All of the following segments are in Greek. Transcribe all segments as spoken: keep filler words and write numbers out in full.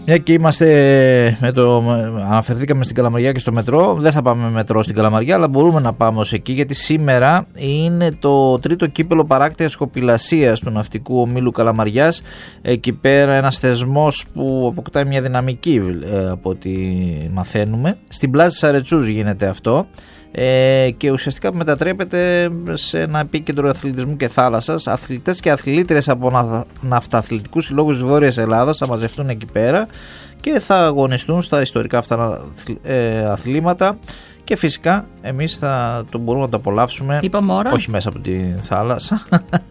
Μια και είμαστε με το, αναφερθήκαμε στην Καλαμαριά και στο μετρό, δεν θα πάμε με μετρό στην Καλαμαριά, αλλά μπορούμε να πάμε ως εκεί, γιατί σήμερα είναι το τρίτο κύπελο παράκτειας κοπηλασίας του Ναυτικού Ομίλου Καλαμαριάς. Εκεί πέρα ένας θεσμός που αποκτάει μια δυναμική, ε, από ό,τι μαθαίνουμε. Στην πλάζα Σαρετσούς γίνεται αυτό. Ε, και ουσιαστικά μετατρέπεται σε ένα επίκεντρο αθλητισμού και θάλασσας. Αθλητές και αθλήτριες από να, ναυταθλητικούς συλλόγους της Βόρειας Ελλάδας θα μαζευτούν εκεί πέρα και θα αγωνιστούν στα ιστορικά αυτά ε, αθλήματα, και φυσικά εμείς θα το μπορούμε να το απολαύσουμε, όχι μέσα από τη θάλασσα.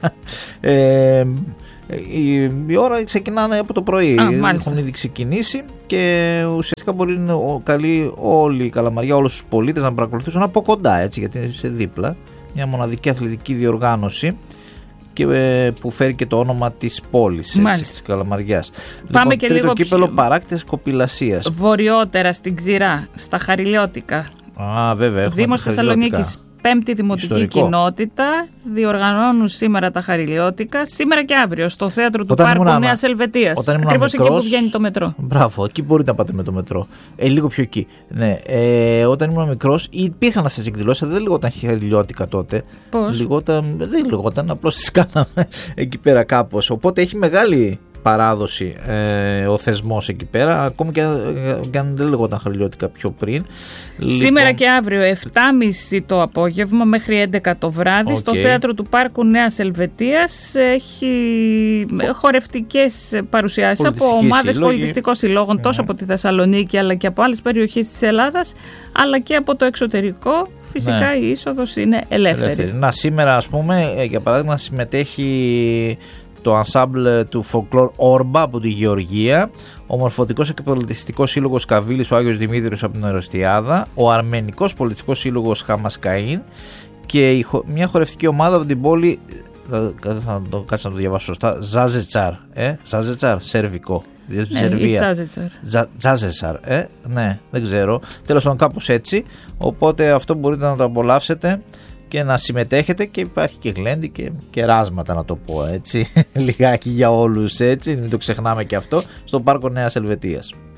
ε, Η, η ώρα ξεκινάνε από το πρωί. Α, έχουν ήδη ξεκινήσει και ουσιαστικά μπορεί να καλεί όλη η Καλαμαριά, όλους τους πολίτες να παρακολουθήσουν από κοντά, έτσι, γιατί είναι σε δίπλα. Μια μοναδική αθλητική διοργάνωση και, που φέρει και το όνομα της πόλης, έτσι, της Καλαμαριάς. Πάμε λοιπόν, και τρίτο λίγο κύπελο πιο... παράκτειας κοπηλασίας. Βορειότερα στην Ξηρά, στα Χαριλιώτικα. Α, βέβαια. Δήμος Θεσσαλονίκης. Πέμπτη Δημοτική Ιστορικό. Κοινότητα διοργανώνουν σήμερα τα Χαριλιώτικα, σήμερα και αύριο, στο θέατρο του Πάρκου ήμουνα, Νέας Ελβετίας. Ακριβώς εκεί που βγαίνει το μετρό. Μπράβο, εκεί μπορείτε να πάτε με το μετρό. Ε, λίγο πιο εκεί. Ναι, ε, όταν ήμουν μικρός υπήρχαν αυτές τις εκδηλώσεις, δεν λεγόταν Χαριλιώτικα τότε. Πώς? Λεγόταν, δεν λεγόταν, απλώς τις κάναμε εκεί πέρα κάπως. Οπότε έχει μεγάλη παράδοση ε, ο θεσμός εκεί πέρα, ακόμη και, και αν δεν λεγόταν Χαριλιώτικα πιο πριν. Σήμερα λοιπόν... και αύριο επτά και μισή το απόγευμα μέχρι έντεκα το βράδυ, okay, στο θέατρο του Πάρκου Νέας Ελβετίας έχει χορευτικές παρουσιάσεις από ομάδες πολιτιστικών συλλόγων, mm. τόσο από τη Θεσσαλονίκη αλλά και από άλλες περιοχές της Ελλάδας, αλλά και από το εξωτερικό. Φυσικά, ναι, η είσοδος είναι ελεύθερη. ελεύθερη. Να, σήμερα, ας πούμε, για παράδειγμα, συμμετέχει το ensemble του Folklore Orba από τη Γεωργία, ο Μορφωτικός και Πολιτιστικός Σύλλογος Καβίλης, ο Άγιος Δημήτριος από την Αεροστιάδα, ο Αρμενικός Πολιτιστικός Σύλλογος Χαμασκαΐν και μια χορευτική ομάδα από την πόλη, δεν θα το κάτσα να το διαβάσω σωστά, Ζάζετσαρ, ε, Ζάζετσαρ, σερβικό. Ναι, Σερβία. Τζάζεσαρ, ε, ναι, δεν ξέρω. Τέλος πάντων, κάπως έτσι. Οπότε αυτό μπορείτε να το απολαύσετε και να συμμετέχετε, και υπάρχει και γλέντι και, και ράσματα, να το πω έτσι, λιγάκι για όλους, έτσι, μην το ξεχνάμε και αυτό, στο Πάρκο Νέας Ελβετίας.